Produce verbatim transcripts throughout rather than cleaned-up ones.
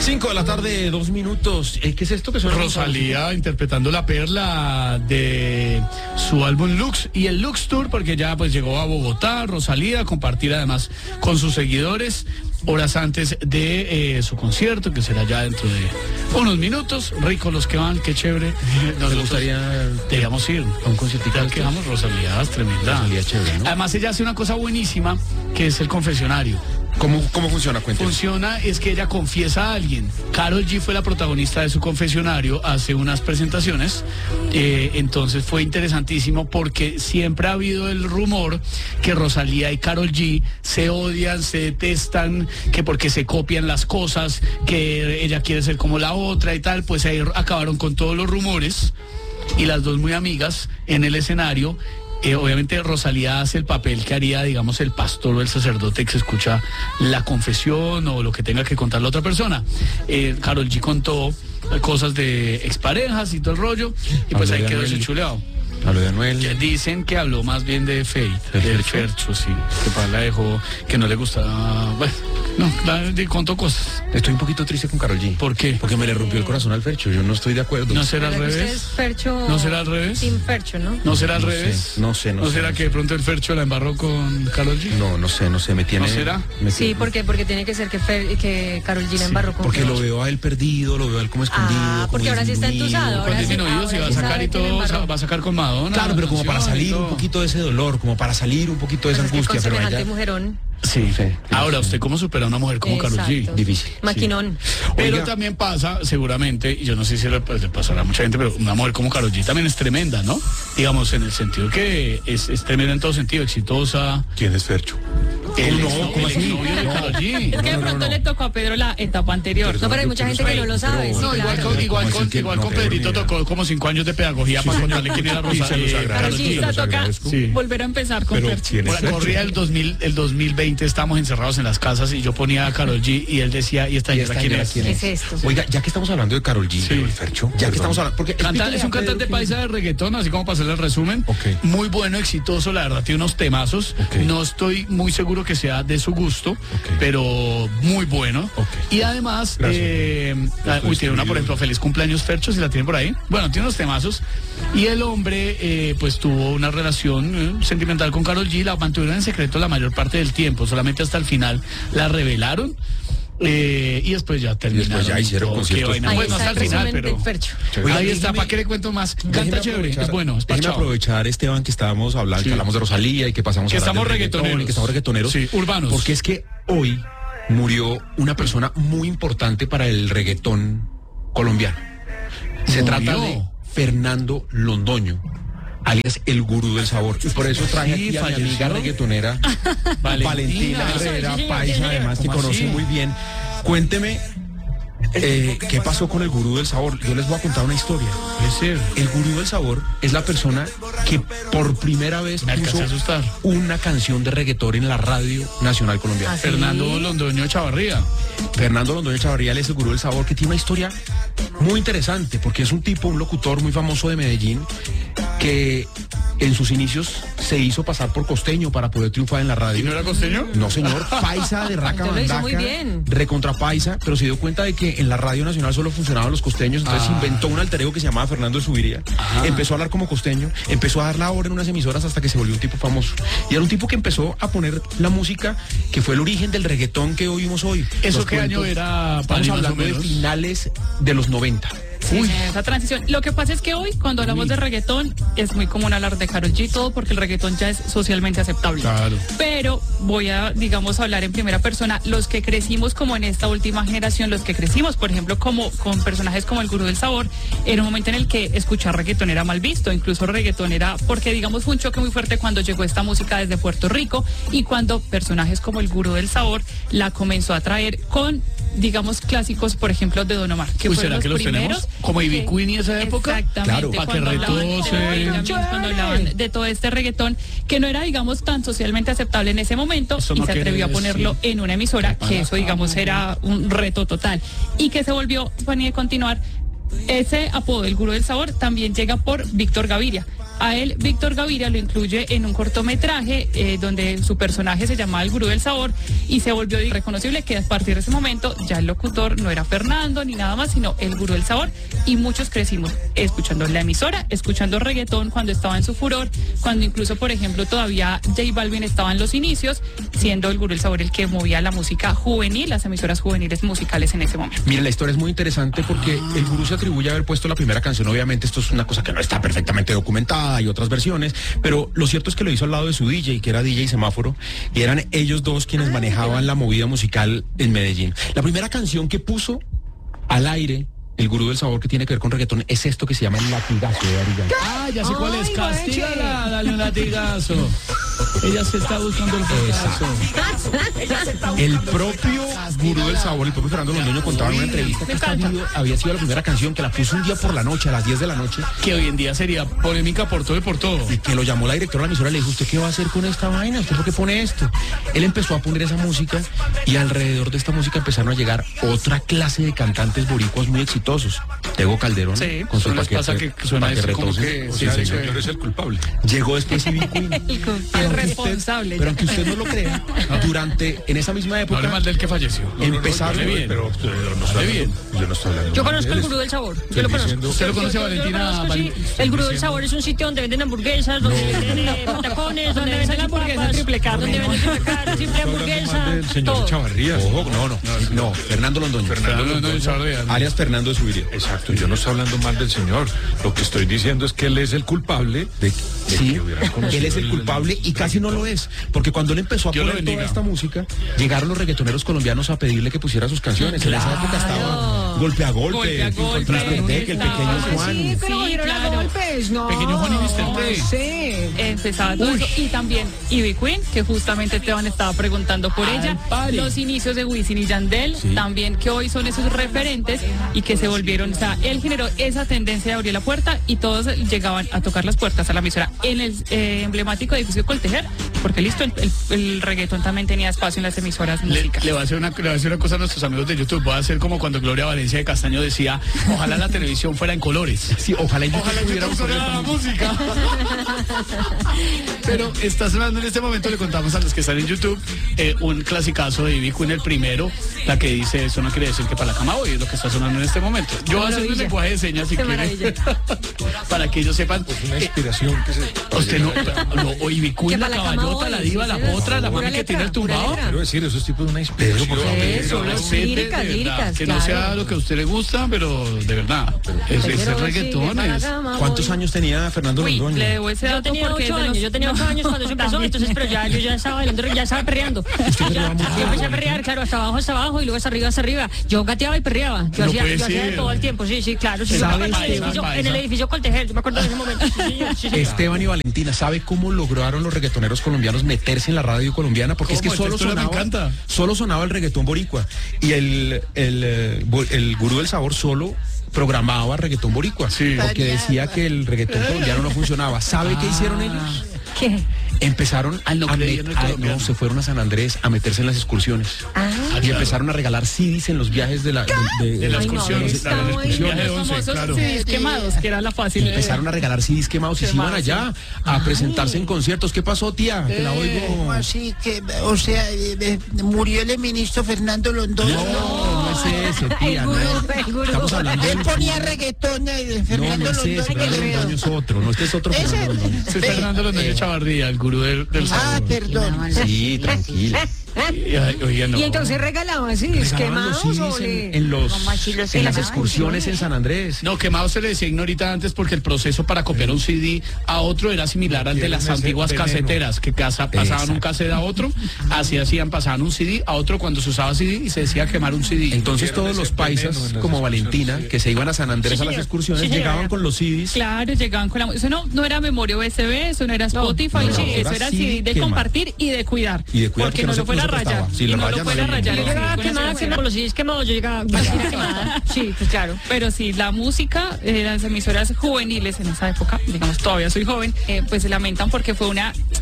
Cinco de la tarde, dos minutos. Eh, ¿Qué es esto que suena? Rosalía interpretando La Perla de su álbum Lux y el Lux Tour, porque ya pues llegó a Bogotá, Rosalía, a compartir además con sus seguidores horas antes de eh, su concierto, que será ya dentro de unos minutos. Ricos los que van, qué chévere. Nos gustaría, deberíamos ir a un conciertito. Que vamos, Rosalía, es tremenda. Rosalía chévere, ¿no? Además ella hace una cosa buenísima, que es el confesionario. ¿Cómo, cómo funciona? Cuéntame. Funciona es que ella confiesa a alguien. Karol G fue la protagonista de su confesionario hace unas presentaciones. Eh, entonces fue interesantísimo porque siempre ha habido el rumor que Rosalía y Karol G se odian, se detestan, que porque se copian las cosas, que ella quiere ser como la otra y tal. Pues ahí acabaron con todos los rumores y las dos muy amigas en el escenario. Eh, obviamente Rosalía hace el papel que haría, digamos, el pastor o el sacerdote que se escucha la confesión o lo que tenga que contar la otra persona. Eh, Karol G contó cosas de exparejas y todo el rollo, y pues ahí quedó ese chuleado. Habló de Anuel. Dicen que habló más bien de Faith, del Fercho, sí. Que para la dejó, que no le gustaba. Bueno, no, la, de, contó cosas. Estoy un poquito triste con Karol G. ¿Por qué? Porque me le rompió el corazón al Fercho. Yo no estoy de acuerdo. ¿No será al revés? Fercho, ¿No será al revés? Sin Fercho, ¿no? ¿No será al no revés? Sé, no sé, no, ¿No sé. será no que sé. de pronto el Fercho la embarró con Karol G? No, no sé, no sé. Me tiene. ¿No será? Me Sí, tiene, porque porque tiene que ser que Fer, que Karol G la embarró con Porque Fercho. lo veo a él perdido, lo veo a él como escondido. Ah, porque como ahora sí está disminuido. entusado. Ahora Cuando sí, disminuido se va a ahora sí sacar sabe y que le todo, embarró. va a sacar con Madonna. Claro, pero como para canción y salir un todo. poquito de ese dolor, como para salir un poquito de esa Pues es que angustia. con Pero semejante ella... mujerón. Sí. Sí. Ahora, ¿usted cómo supera a una mujer como Karol G? Exacto. Difícil. Maquinón. Pero Oiga. también pasa, seguramente, y yo no sé si le, pues, le pasará a mucha gente, pero una mujer como Karol G también es tremenda, ¿no? Digamos, en el sentido que es, es tremenda en todo sentido, exitosa. ¿Quién es Fercho? El, no, ex- ¿cómo el así? exnovio de No. Karol G. Es que de No, no, pronto no. le tocó a Pedro la etapa anterior. No, pero hay mucha gente que no lo sabe. pero- sí, No, igual claro. con, igual ¿Cómo con, así que igual no con tengo Pedrito ni idea? tocó como cinco años de pedagogía para contarle quién era Y se los Rosalía. agradezco. Karol Sí, G. la toca agradezco. Sí. volver a empezar con Pero Fercho. ¿quién es Por la corrida del dos mil, el dos mil veinte estábamos encerrados en las casas y yo ponía a Karol G y él decía, ¿y esta ¿Y señora esta quién señora es? quién ¿Qué es esto? Oiga, ya que estamos hablando de Karol G, Sí. pero el Fercho, ya Perdón. que estamos hablando, porque Canta- explíquele es a un cantante Pedro que- paisa de reggaetón, así como para hacerle el resumen. Ok. Muy bueno, exitoso, la verdad, tiene unos temazos. Ok. No estoy muy seguro que sea de su gusto, Ok. pero muy bueno. Ok. Y además, Gracias. eh, ah, uy, tiene una, por ejemplo, Feliz Cumpleaños Fercho, si la tienen por ahí. Bueno, tiene unos temazos. Y el hombre, eh, pues tuvo una relación eh, sentimental con Karol G, la mantuvieron en secreto la mayor parte del tiempo, solamente hasta el final la revelaron. Eh, y después ya terminaron. después ya hicieron todo. conciertos. Qué vaina. Ahí Bueno, está hasta el el final, resumen pero del Fercho. Oiga, ahí está, déjeme- ¿para qué le cuento más? Déjeme Canta chévere, aprovechar- es bueno, es déjeme parchado. aprovechar, Esteban, que estábamos hablando, Sí. que hablamos de Rosalía y que pasamos Que a hablar estamos de reggaetón reggaetoneros. y que estamos reggaetoneros. Sí, urbanos. Porque es que hoy murió una persona muy importante para el reggaetón colombiano. Se Murió. trata de Fernando Londoño, alias el gurú del sabor. Y por eso traje Sí, aquí a mi falleció. amiga reggaetonera, Valentina. Valentina Herrera, Sí, sí, paisa, sí. además que ¿Cómo conoce así? muy bien. Cuénteme, eh, ¿qué pasó con el gurú del sabor? Yo les voy a contar una historia. Puede ser. El gurú del sabor es la persona que por primera vez Me puso alcancé a asustar. una canción de reggaetón en la radio nacional colombiana. Ah, sí. Fernando Londoño Chavarría. Fernando Londoño Chavarría es el gurú del sabor, que tiene una historia muy interesante, porque es un tipo, un locutor muy famoso de Medellín, que en sus inicios se hizo pasar por costeño para poder triunfar en la radio. ¿Y no era costeño? No, señor, paisa de raca Entonces lo hizo muy bandaca, bien. recontra paisa, pero se dio cuenta de que en la radio nacional solo funcionaban los costeños, entonces Ah. inventó un alter ego que se llamaba Fernando de Subiría, Ajá. empezó a hablar como costeño, empezó a dar la hora en unas emisoras hasta que se volvió un tipo famoso. Y era un tipo que empezó a poner la música que fue el origen del reggaetón que oímos hoy. ¿Eso Los qué año cuentos- era, Estamos Pani, más o hablando de menos? finales de los noventa. Sí, sí, esa transición. Lo que pasa es que hoy, cuando hablamos de reggaetón, es muy común hablar de Karol G, todo porque el reggaetón ya es socialmente aceptable. Claro. Pero voy a, digamos, hablar en primera persona. Los que crecimos como en esta última generación, los que crecimos, por ejemplo, como con personajes como el Gurú del Sabor, era un momento en el que escuchar reggaetón era mal visto. Incluso reggaetón era, porque digamos fue un choque muy fuerte cuando llegó esta música desde Puerto Rico y cuando personajes como el Gurú del Sabor la comenzó a traer con, digamos, clásicos, por ejemplo, de Don Omar, que Uy, fueron ¿será los que los primeros tenemos? Como Ivy que- Queen y esa época. Exactamente. Claro, pa' que cuando hablaban de retose. Benjamín, cuando hablaban de todo este reggaetón, que no era, digamos, tan socialmente aceptable en ese momento, Eso y no se quiere atrevió a ponerlo decir. en una emisora, que eso, digamos, era un reto total. Y que se volvió, Fanny, de continuar, ese apodo del Gurú del Sabor también llega por Víctor Gaviria. A él, Víctor Gaviria lo incluye en un cortometraje eh, donde su personaje se llamaba El Gurú del Sabor y se volvió reconocible que a partir de ese momento ya el locutor no era Fernando ni nada más, sino El Gurú del Sabor, y muchos crecimos escuchando la emisora, escuchando reggaetón cuando estaba en su furor, cuando incluso, por ejemplo, todavía J Balvin estaba en los inicios, siendo El Gurú del Sabor el que movía la música juvenil, las emisoras juveniles musicales en ese momento. Mira, la historia es muy interesante porque el Gurú se atribuye a haber puesto la primera canción. Obviamente esto es una cosa que no está perfectamente documentada, hay otras versiones, pero lo cierto es que lo hizo al lado de su D J, que era D J Semáforo, y eran ellos dos quienes Ay, manejaban la movida musical en Medellín. La primera canción que puso al aire El Gurú del Sabor, que tiene que ver con reggaetón, es esto que se llama El Latigazo de Daddy Yankee. Ah, ya sé cuál es. Ay, Castígala, dale un latigazo. Ella se está buscando el fracaso. El propio Gurú del Sabor, el propio Fernando Londoño, contaba en una entrevista que esta video había sido la primera canción que la puso un día por la noche, a las diez de la noche, Que hoy en día sería polémica por todo y por todo. y que lo llamó la directora de la emisora y le dijo: ¿usted qué va a hacer con esta vaina? ¿Usted por qué pone esto? Él empezó a poner esa música y alrededor de esta música empezaron a llegar otra clase de cantantantes boricuas muy exitosos. Tego Calderón, Sí, con su solo les paquete, pasa que suena paquete eso como retosos. que O sí, sea, sí, el sí. señor es el culpable. Llegó después Ivy Queen. El Pero culpable. aunque responsable. usted- Pero aunque usted no lo crea, durante, en esa misma No hable época, mal del que falleció. empezaron... Hable bien. Pero yo no Hable estoy bien. hablando, yo no estoy hablando Yo mal conozco de el él. Gurú del Sabor. Yo Estoy lo conozco. diciendo- ¿Usted lo conoce a Yo- yo- yo lo Valentina? conozco, sí. Val- El Gurú del diciendo- Sabor es un sitio donde venden hamburguesas, donde venden eh, patacones, donde venden la hamburguesa papas, triple carne. donde venden triple carne, simple Estoy hablando hamburguesa, mal del señor todo. Chavarría. Ojo, no, no, no, Fernando Londoño. Fernando Londoño Chavarría. Alias Fernando de Subiría. Exacto, yo no estoy hablando mal del señor. Lo que estoy diciendo es que él es el culpable de, de Sí, que hubieran conocido él es el culpable y casi no lo es, porque cuando él empezó a Dios lo poner bendiga. toda esta música, llegaron los reggaetoneros colombianos a pedirle que pusiera sus canciones. En esa época estaba Golpe a Golpe, Golpe a Golpe, Tras Tec, el estaba- pequeño Juan. Sí, pero Sí, dieron a claro. golpes, no. Pequeño Juan y mister T. Sí. Empezaba todo eso. Y también Ivy Queen, que justamente Esteban estaba preguntando por Al ella. pari. Los inicios de Wisin y Yandel, también que hoy son esos referentes y que se volvieron, o sea, él generó esa tendencia de abrir la puerta y todos llegaban a tocar las puertas a la emisora en el eh, emblemático edificio Coltejer, porque listo, el, el- el reggaetón también tenía espacio en las emisoras Le, musicales. le voy a hacer una, le voy a decir una cosa a nuestros amigos de YouTube. Voy a hacer como cuando Gloria Valencia de Castaño decía: ojalá la televisión fuera en colores. Sí, ojalá yo Ojalá pudiera YouTube sonara la música. Pero está sonando en este momento, le contamos a los que están en YouTube, eh, un clasicazo de Ivy Queen, el primero, la que dice: eso no quiere decir que para la cama voy, es lo que está sonando en este momento. Yo voy a hacer un maravilla. lenguaje de señas si Qué quieren, maravilla. para que ellos sepan. una eh, inspiración que se... usted no, no, o Ivy Que Queen, la para la cama caballota, voy, la diva, sí, la sí, potra, sí. la Pura mami que letra, tiene el pura tumbado. letra. Quiero decir, eso es tipo de una inspiración. por favor. Eso, No, las respete, líricas, de verdad, líricas, que no claro. sea lo que a usted le gusta, pero de verdad, es, es Pero reggaetón. sigue para la es- cama, ¿Cuántos voy. años tenía Fernando Uy, Londoño? le debo ese Yo dato tenía porque es ocho de los- años, yo tenía ocho años cuando eso empezó, También. entonces, pero ya, yo ya estaba bailando, ya estaba perreando. Ya, yo empecé a perrear, claro, hasta abajo, hasta abajo, y luego hasta arriba, hasta arriba. Yo gateaba y perreaba. Yo No hacía, puede yo hacía de ser. todo el tiempo, sí, sí, claro. Sí, yo ¿Sabes me acuerdo en el qué? edificio, Paisa. en el edificio Coltejer, yo me acuerdo de ese momento. Sí, señor, sí, señor. Esteban y Valentina, ¿sabe cómo lograron los reggaetoneros colombianos meterse en la radio colombiana? Porque es que ¿Cómo? solo Esta historia me sonaba, encanta. solo sonaba el reggaetón boricua. Y el, el, eh, bo- el Gurú del Sabor solo programaba reggaetón boricua. Sí. Porque decía que el reggaetón colombiano no funcionaba. ¿Sabe qué hicieron ellos? ¿Qué? Empezaron Ah, no a, creía met- en el a- colombiano. no, se fueron a San Andrés a meterse en las excursiones. Ah, Y empezaron a regalar C Ds en los viajes de la de, de- De la Ay, no, excursión, está la de la muy excursión de bien. once, famosos claro. C Ds quemados, que era la fácil. Empezaron a regalar C Ds quemados y se iban allá a presentarse en conciertos. ¿Qué pasó, tía? Que la oigo. ¿Cómo así que, o sea, eh, eh, murió el ministro Fernando Londoño? No, no es ese, tía. El No. gurú, el gurú. Estamos hablando Él del... ponía reggaetón eh, de No, Fernando no es ese. Londoño. Fernando Londoño es otro. No, este es otro Ese- Fernando Londoño. Ese es Fernando Londoño Chavarría, el gurú del, del Ah, sabor. perdón. Sí, tranquila. Y, ay, oiga, no. Y entonces regalaban CDs Regalaban quemados los o C Ds le... en, en los, Mamá, sí los en las quemaban, excursiones sí. en San Andrés. No, quemado se le decía ignorita antes porque el proceso para copiar un C D a otro era similar al de las Quieren ese antiguas veneno. caseteras, que casa, pasaban Exacto. un cassette a otro, así hacían, pasaban un C D a otro cuando se usaba C D y se decía quemar un C D. Entonces Quieren todos ese los paisas, veneno en las como excursiones, Valentina, sí. que se iban a San Andrés Sí, a las señor. excursiones, Sí, señora. llegaban con los C Ds. Claro, llegaban con la... Eso no, no era memoria U S B, eso no era Spotify, no, no, no, eso era era C D C D de quema. compartir y de cuidar. Y de cuidar porque porque no no se- lo fuera no a se rayar. prestaba. Si y lo no rayan, lo fuera a no hay rayar. Yo ningún el llegaba C D con quemada, ese quemada, con los CDs quemados, yo llegaba vestida quemada. Sí, pues claro. Pero sí, la música, eh, las emisoras juveniles en esa época, digamos, todavía soy joven, eh, pues se lamentan porque fue una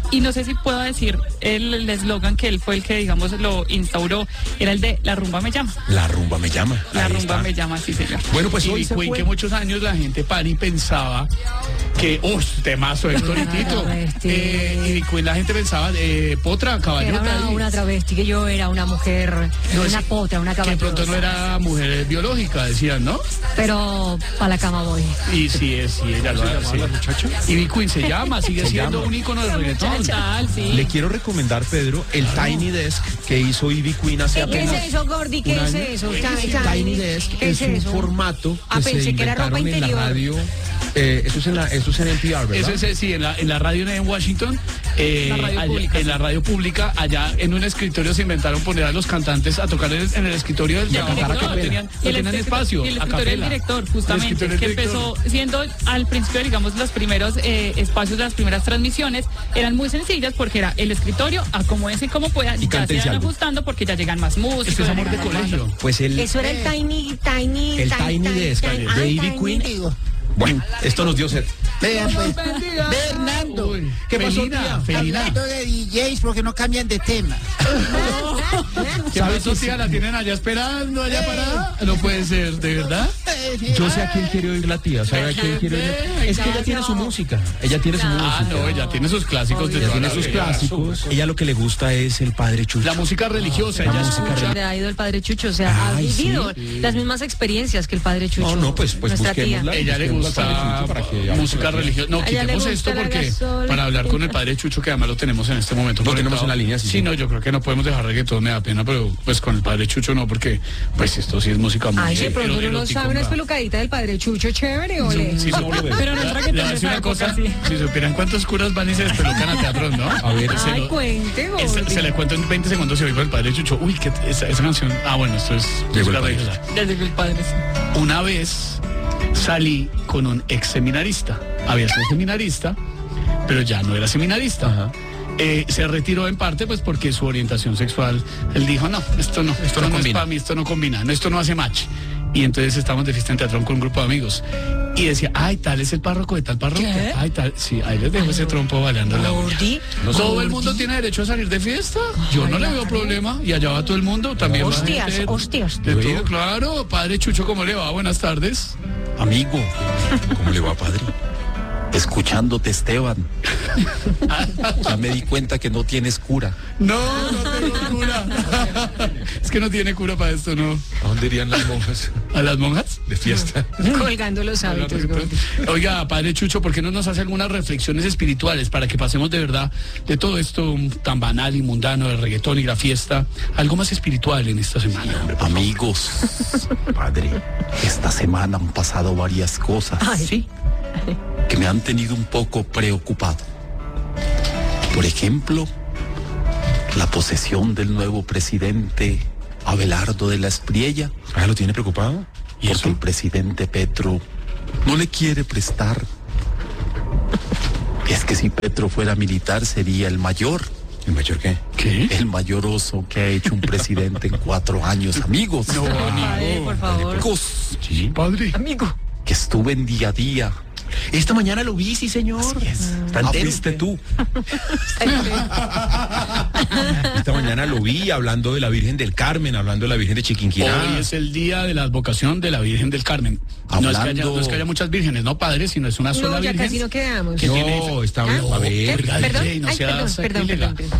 y no sé si puedo decir el eslogan que él fue el que, digamos, lo instauró, era el de La rumba me llama. La rumba me llama. La Ahí rumba está. me llama, sí, señor. Bueno, pues Y hoy se Queen, fue. que muchos años la gente para y pensaba que, uff, temazo Héctor y Tito. travesti. Eh, y Queen la gente pensaba, eh, potra, Era caballota. una, y- una travesti, que yo era una mujer, No, una es- potra, una que de caballosa. pronto no era mujer biológica, decían, ¿no? Pero para la cama voy. Y sí, es, sí, ella lo hace. Y Ivy Queen se llama, sigue Se siendo llama. un ícono del reggaetón. Total, sí. Le quiero recomendar, Pedro, el Tiny Desk que hizo Ivy Queen hace ¿Qué apenas es eso, Gordy? ¿Qué un es año. eso? Tiny Desk ¿Qué es es un eso? formato que Ah, se pensé que era ropa inventaron en la interior. radio. Eh, eso es en la, eso es en N P R, ¿verdad? Eso es, eh, sí, en la, en la radio en Washington, eh, La radio allá- pública, en la radio pública, allá en un escritorio se inventaron poner a los cantantes a tocar en el, en el escritorio del Y a cantar a director, capela. tenían, Y el tenían escritor- espacio, y el a escritorio del capela. director, El justamente, escritorio del que director. empezó siendo al principio, digamos, los primeros eh, espacios de las primeras transmisiones, eran muy sencillas porque era el escritorio, acomódense como puedan, Y ya se cántense van algo. ajustando porque ya llegan más músicos. Esto es ya amor de llegan más colegio. bandas. Pues el, Eso era el Tiny, Tiny, el Tiny Desk Tiny, de ah, Ivy Tiny. Queen. Digo, Bueno, esto nos dio sed. vean pues, Bernardo, Uy, ¿Qué pasó, Felina, tía? Felina. hablando de D Js porque no cambian de tema. ¿Qué pasó, tía? ¿La tienen allá esperando, allá parada? No puede ser, ¿de verdad? Yo sé a quién quiere oír la tía, ¿sabe a quién quiere oír? Es que ella tiene su música, ella tiene su Ah, música. no, ella tiene sus clásicos de Ella toda tiene la sus vida. clásicos. Ella lo que le gusta es el Padre Chucho. La música religiosa, ella música escucha. Donde ha ido el padre Chucho, o sea, Ay, ha vivido sí. las mismas experiencias que el padre Chucho. No, no, pues, pues nuestra tía. busquémosla. Ella le Busquemos al gusta Padre Chucho para que hable música con la tía. religiosa. No, A ella le quitemos gusta esto la porque gasolina. para hablar con el padre Chucho, que además lo tenemos en este momento. Lo tenemos conectado. en la línea, sí, Sí, sí. no, yo creo que no podemos dejar reggaetón, me da pena, pero pues con el padre Chucho no, porque pues esto sí es música muy Ay, de pronto uno no erótico, sabe una ¿verdad? espelucadita del padre Chucho, chévere, ole. Sí, No, sí, pero- Pero no es le- reggaetón le voy a de decir esa una cosa, época, sí. si supieran cuántos curas van y se despelucan a teatro, ¿no? A ver, se Ay, lo- cuente, es- Gordy. se le cuento en veinte segundos si oigo el padre Chucho. Uy, que esa, esa canción. Ah, bueno, esto es Llegó música el padre religiosa. Ya llegó el padre. sí. Una vez salí con un ex seminarista. Había sido seminarista, pero ya no era seminarista. Ajá. Eh, se retiró en parte pues porque su orientación sexual, él dijo, no, esto no, esto no no, es combina. para mí, esto no combina, no, esto no hace match. Y entonces estábamos de fiesta en teatro con un grupo de amigos. Y decía, ay, tal es el párroco de tal parroquia. ¿Qué? Ay, tal, sí, ahí les dejo ese trompo baleando la olla. Gordy. Todo el mundo tiene derecho a salir de fiesta. Yo no le veo problema. Y allá va todo el mundo. También va Hostias, gente hostias. de todo, claro. Padre Chucho, ¿cómo le va? Buenas tardes. Amigo, ¿cómo le va, padre? Escuchándote, Esteban. Ya me di cuenta que no tienes cura. No, no tengo cura. Es que no tiene cura para esto, ¿no? ¿A dónde irían las monjas ¿A las monjas? de fiesta? Colgando los hábitos, Gordy. Oiga, padre Chucho, ¿por qué no nos hace algunas reflexiones espirituales para que pasemos de verdad de todo esto tan banal y mundano del reggaetón y la fiesta, algo más espiritual en esta semana? Amigos, padre, esta semana han pasado varias cosas Ay, sí. que me han tenido un poco preocupado. Por ejemplo, la posesión del nuevo presidente Abelardo de la Espriella, Ah, ¿lo tiene preocupado? ¿Y porque eso? el presidente Petro no le quiere prestar. Es que si Petro fuera militar sería el mayor, ¿El mayor qué? ¿Qué? el mayor oso que ha hecho un presidente en cuatro años, amigos. No, Padre, por favor. Amigos, Sí. padre. Amigo. que estuve en día a día. Esta mañana lo vi, sí, señor. Está Ah, entero. ¿viste tú? Esta mañana lo vi hablando de la Virgen del Carmen, hablando de la Virgen de Chiquinquirá. Hoy es el día de la advocación de la Virgen del Carmen. No es, que haya, Hablando- no es que haya muchas vírgenes, no, padre, sino es una sola No, ya virgen. casi no quedamos. ¿Qué tiene? No, está ¿Ah? a ver. ¿Qué? Oiga, Perdón, D J, no ay, sea perdón, perdón, sacrílega. perdón, perdón.